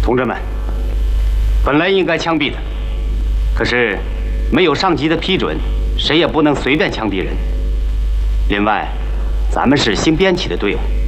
同志们，本来应该枪毙的，可是没有上级的批准，谁也不能随便枪毙人。另外，咱们是新编起的队伍。